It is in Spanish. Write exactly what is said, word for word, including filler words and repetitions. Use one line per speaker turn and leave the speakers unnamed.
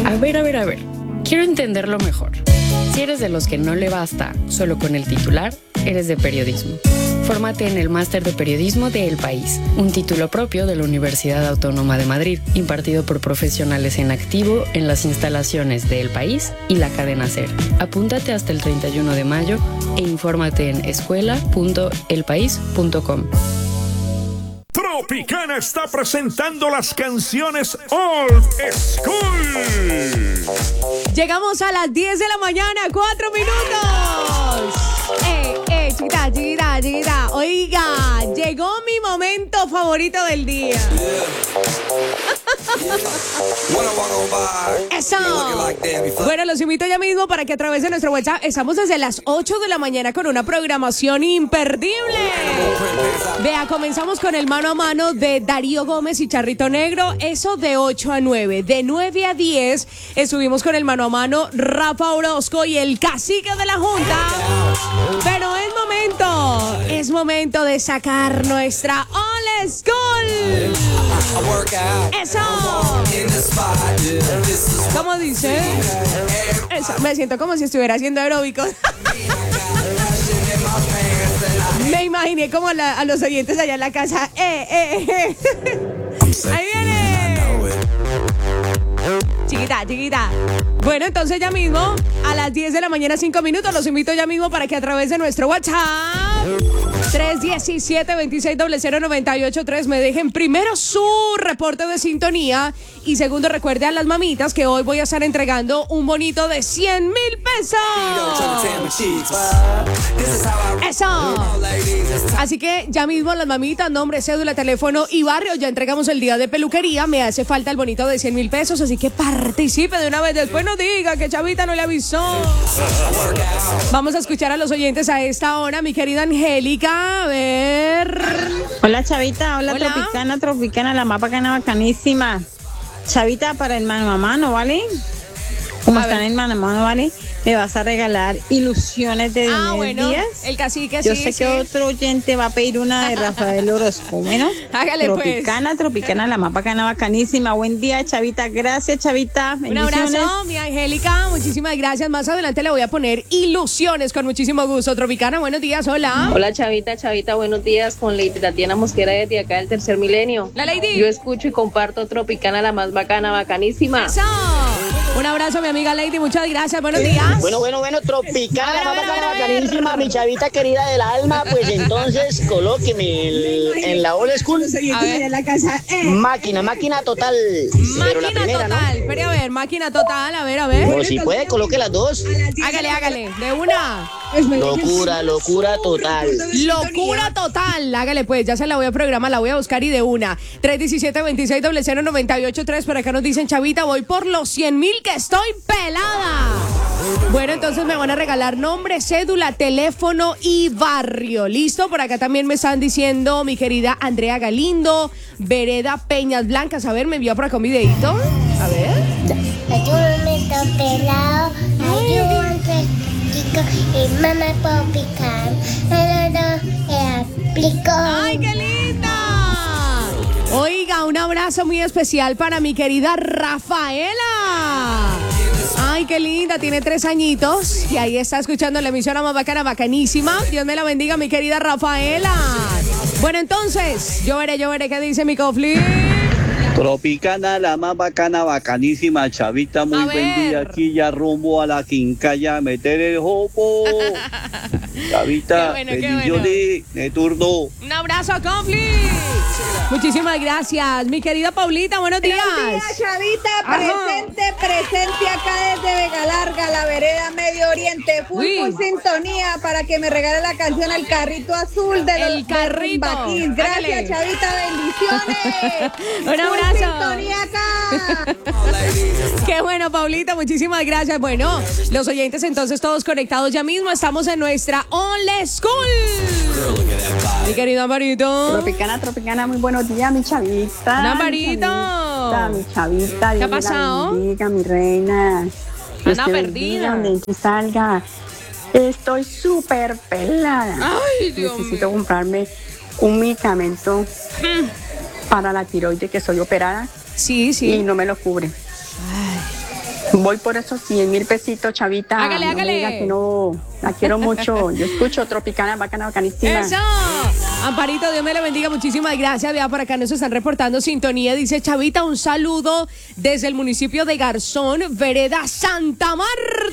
A ver, a ver, a ver. Quiero entenderlo mejor. Si eres de los que no le basta solo con el titular, eres de periodismo. Fórmate en el Máster de Periodismo de El País, un título propio de la Universidad Autónoma de Madrid, impartido por profesionales en activo en las instalaciones de El País y la cadena SER. Apúntate hasta el treinta y uno de mayo e infórmate en escuela punto el país punto com.
Tropicana está presentando las canciones Old School.
Llegamos a las diez de la mañana, cuatro minutos. Eh, eh, chiquita, chiquita, chiquita. Oiga, llegó mi momento favorito del día. Eso. Bueno, los invito ya mismo para que a través de nuestro WhatsApp estamos desde las ocho de la mañana con una programación imperdible. Vea, comenzamos con el mano a mano de Darío Gómez y Charrito Negro, eso de ocho a nueve. De nueve a diez estuvimos con el mano a mano Rafa Orozco y el cacique de la Junta. Pero es momento, es momento de sacar nuestra Old School. Eso. ¿Cómo dice? Eso. Me siento como si estuviera haciendo aeróbicos. Me imaginé como la, a los oyentes allá en la casa. Eh, eh, eh. Ahí viene. Chiquita, chiquita. Bueno, entonces ya mismo, a las diez de la mañana, cinco minutos, los invito ya mismo para que a través de nuestro WhatsApp tres uno siete, dos seis cero cero nueve ocho tres me dejen primero su reporte de sintonía y segundo, recuerde a las mamitas que hoy voy a estar entregando un bonito de cien mil pesos. Eso. Así que ya mismo las mamitas, nombre, cédula, teléfono y barrio, ya entregamos el día de peluquería, me hace falta el bonito de cien mil pesos, así que participe de una vez, después no diga que Chavita no le avisó. Vamos a escuchar a los oyentes a esta hora, mi querida Angélica, a ver.
Hola Chavita, hola,
hola.
Tropicana, Tropicana, la más bacana, bacanísima. Chavita, para el mano a mano, ¿vale? Como están en mano a mano, ¿vale? Me vas a regalar ilusiones de
Ah,
Diomedes
bueno,
Díaz.
el cacique,
Yo
sí,
sé
sí.
que otro oyente va a pedir una de Rafael Orozco, bueno.
Hágale,
Tropicana,
pues.
Tropicana, la más bacana, bacanísima. Buen día, Chavita. Gracias, Chavita.
Un
Bendiciones.
abrazo, mi Angélica, muchísimas gracias. Más adelante le voy a poner ilusiones con muchísimo gusto. Tropicana, buenos días, hola.
Hola Chavita, Chavita, buenos días, con Lady Tatiana Mosquera desde acá del Tercer Milenio.
La Lady.
Yo escucho y comparto Tropicana, la más bacana, bacanísima.
Eso. Un abrazo, mi amiga Lady, muchas gracias, buenos días.
Bueno, bueno, bueno, Tropicana,
A ver, a
la
ver,
más
a ver, a ver.
bacanísima, mi Chavita querida del alma, pues entonces colóqueme el- en la Old School.
A ver.
Máquina, máquina total. Pero la
Máquina
primera,
total, pero a ver, máquina total, a ver, a ver.
¿no? O si puede, coloque las dos.
Hágale, hágale, de una.
Locura, locura total.
Locura total, hágale pues, ya se la voy a programar, la voy a buscar y de una. tres uno siete, dos seis cero cero nueve ocho tres, por acá nos dicen, Chavita, voy por los cien mil que estoy pelada. Bueno, entonces me van a regalar nombre, cédula, teléfono y barrio. ¿Listo? Por acá también me están diciendo mi querida Andrea Galindo, Vereda Peñas Blancas. A ver, me envió por acá un videito. A ver.
Hay un momento pelado, hay un chico y mamá puedo picar. El otro explico.
¡Ay, qué linda! Oiga, un abrazo muy especial para mi querida Rafaela. Ay, qué linda, tiene tres añitos y ahí está escuchando la emisora más bacana, bacanísima. Dios me la bendiga, mi querida Rafaela. Bueno, entonces, yo veré, yo veré qué dice mi conflicto.
Tropicana, la más bacana, bacanísima, Chavita, muy
A
buen día,
ver.
aquí ya rumbo a la quincalla, a meter el jopo. Chavita,
Qué bueno, qué
bendiciones, de turno.
Un abrazo, conflicto. Muchísimas gracias, mi querida Paulita, buenos días.
Buenos días, Chavita,
Ajá.
presente, presente acá desde Vega Larga, la vereda Medio Oriente, full,
Uy.
full sintonía para que me regale la canción El Carrito Azul de
El
los de
carrito.
Rumbaquín. Gracias,
Hágale.
Chavita, bendiciones.
Un
Full
abrazo.
sintonía acá.
Qué bueno, Paulita, muchísimas gracias. Bueno, los oyentes entonces todos conectados ya mismo. Estamos en nuestra Old School. Mi querido Amparito.
Tropicana, Tropicana, muy buenos días, mi Chavita.
Hola,
mi
Amparito.
Chavita, Mi Chavita,
¿Qué
Dios
ha
me la
pasado?
bendiga, mi reina. Dios
Anda
te
perdida.
bendiga, donde tú salga. Estoy súper pelada.
Ay, Dios
Necesito
mío.
comprarme un medicamento para la tiroides, que soy operada
Sí,
y
sí.
no me lo cubre.
Voy por esos cien mil pesitos, Chavita.
Hágale,
no
hágale.
me diga que no, la quiero mucho. Yo escucho Tropicana, bacana, bacanísima.
¡Eso! Amparito, Dios me la bendiga. Muchísimas gracias. Vea, por acá nos están reportando sintonía. Dice Chavita, un saludo desde el municipio de Garzón, vereda Santa Marta.